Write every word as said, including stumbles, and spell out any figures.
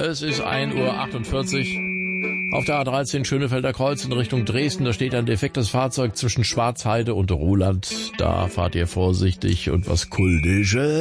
Es ist ein Uhr achtundvierzig. Auf der A dreizehn Schönefelder Kreuz in Richtung Dresden, da steht ein defektes Fahrzeug zwischen Schwarzheide und Roland. Da fahrt ihr vorsichtig und was Kultisches.